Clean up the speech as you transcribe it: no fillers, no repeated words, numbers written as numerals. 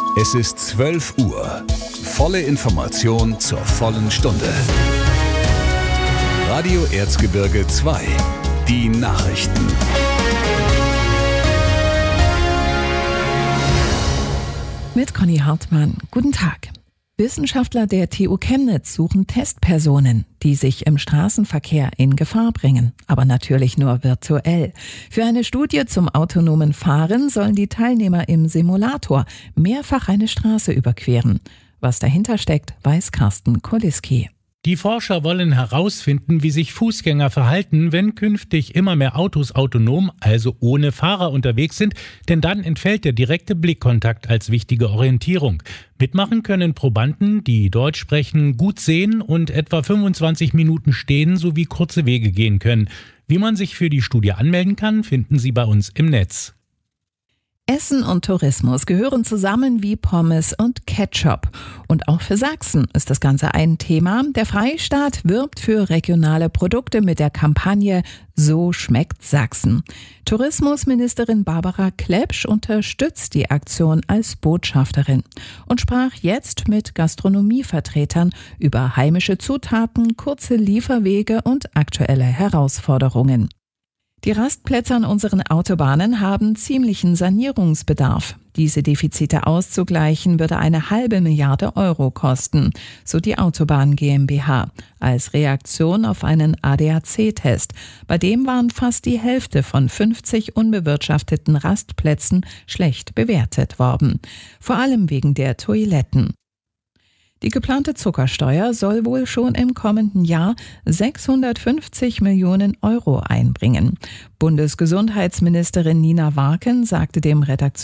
Es ist 12 Uhr. Volle Information zur vollen Stunde. Radio Erzgebirge 2. Die Nachrichten. Mit Conny Hartmann. Guten Tag. Wissenschaftler der TU Chemnitz suchen Testpersonen, die sich im Straßenverkehr in Gefahr bringen, aber natürlich nur virtuell. Für eine Studie zum autonomen Fahren sollen die Teilnehmer im Simulator mehrfach eine Straße überqueren. Was dahinter steckt, weiß Carsten Koliski. Die Forscher wollen herausfinden, wie sich Fußgänger verhalten, wenn künftig immer mehr Autos autonom, also ohne Fahrer unterwegs sind, denn dann entfällt der direkte Blickkontakt als wichtige Orientierung. Mitmachen können Probanden, die Deutsch sprechen, gut sehen und etwa 25 Minuten stehen sowie kurze Wege gehen können. Wie man sich für die Studie anmelden kann, finden Sie bei uns im Netz. Essen und Tourismus gehören zusammen wie Pommes und Ketchup. Und auch für Sachsen ist das Ganze ein Thema. Der Freistaat wirbt für regionale Produkte mit der Kampagne So schmeckt Sachsen. Tourismusministerin Barbara Klepsch unterstützt die Aktion als Botschafterin und sprach jetzt mit Gastronomievertretern über heimische Zutaten, kurze Lieferwege und aktuelle Herausforderungen. Die Rastplätze an unseren Autobahnen haben ziemlichen Sanierungsbedarf. Diese Defizite auszugleichen würde 1,5 Milliarde Euro kosten, so die Autobahn GmbH, als Reaktion auf einen ADAC-Test. Bei dem waren fast die Hälfte von 50 unbewirtschafteten Rastplätzen schlecht bewertet worden. Vor allem wegen der Toiletten. Die geplante Zuckersteuer soll wohl schon im kommenden Jahr 650 Millionen Euro einbringen. Bundesgesundheitsministerin Nina Warken sagte dem Redaktion